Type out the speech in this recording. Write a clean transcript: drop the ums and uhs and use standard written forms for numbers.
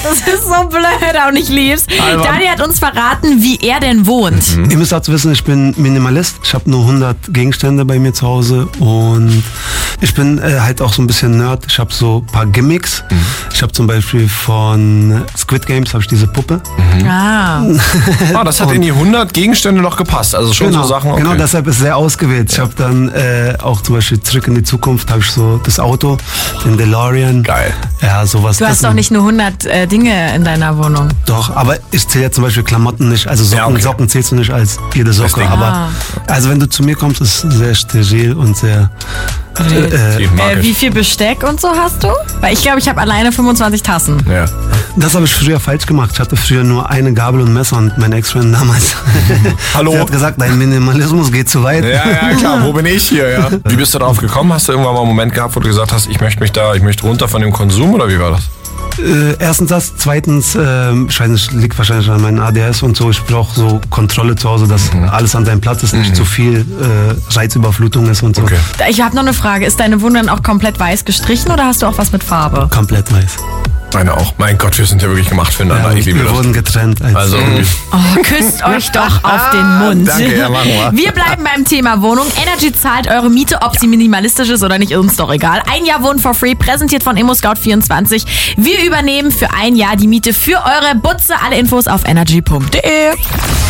Das ist so blöd und ich lieb's. Daniel hat uns verraten, wie er denn wohnt. Ihr müsst dazu wissen, ich bin Minimalist. Ich habe nur 100 Gegenstände bei mir zu Hause und ich bin halt auch so ein bisschen Nerd. Ich habe so ein paar Gimmicks. Ich habe zum Beispiel von Squid Games habe ich diese Puppe. Das hat in die 100 Gegenstände noch gepasst. Also schon so Sachen. Okay. Genau, deshalb ist sehr ausgewählt. Ich habe dann auch zum Beispiel Zurück in die Zukunft, habe ich so das Auto, den DeLorean. Geil. Ja, sowas. Du hast doch nicht nur 100 Dinge in deiner Wohnung. Doch, aber ich zähle ja zum Beispiel Klamotten nicht. Also Socken zählst du nicht als jede Socke. Aber also wenn du zu mir kommst, ist es sehr steril und sehr... wie viel Besteck und so hast du? Weil ich glaube, ich habe alleine 25 Tassen. Ja. Das habe ich früher falsch gemacht. Ich hatte früher nur eine Gabel und Messer und meine Ex-Freundin damals. Hallo. Sie hat gesagt, dein Minimalismus geht zu weit. Ja, klar. Wo bin ich hier? Ja. Wie bist du darauf gekommen? Hast du irgendwann mal einen Moment gehabt, wo du gesagt hast, ich möchte runter von dem Konsum oder wie war das? Erstens das, zweitens, ich weiß nicht, liegt wahrscheinlich an meinem ADS und so, ich brauche so Kontrolle zu Hause, dass alles an seinem Platz ist, nicht zu viel Reizüberflutung ist und so. Okay. Ich habe noch eine Frage, ist deine Wohnung dann auch komplett weiß gestrichen oder hast du auch was mit Farbe? Komplett weiß. Meine auch. Mein Gott, wir sind ja wirklich gemacht füreinander. Ja, ich liebe wir das. wurden getrennt. Also, küsst euch doch auf den Mund. Danke, ja, machen wir. Wir bleiben beim Thema Wohnung. Energy zahlt eure Miete, ob sie minimalistisch ist oder nicht, ist uns doch egal. Ein Jahr Wohnen for free, präsentiert von ImmoScout24. Wir übernehmen für ein Jahr die Miete für eure Butze. Alle Infos auf energy.de.